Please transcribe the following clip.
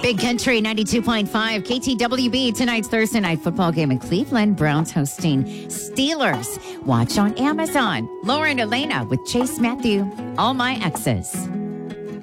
Big Country 92.5 KTWB. Tonight's Thursday night football game in Cleveland. Browns hosting Steelers. Watch on Amazon. Lauren Elena with Chase Matthew. All My Exes.